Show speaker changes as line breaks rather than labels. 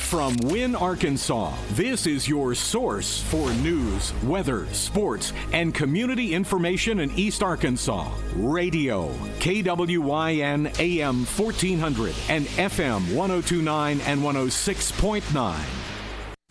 From Wynn, Arkansas, this is your source for news, weather, sports, and community information in East Arkansas. Radio, KWYN AM 1400 and FM 1029 and 106.9.